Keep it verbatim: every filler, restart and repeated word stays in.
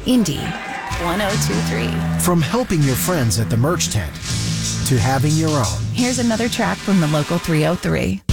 Indy one oh two three. From helping your friends at the merch tent to having your own. Here's another track from the local three oh three.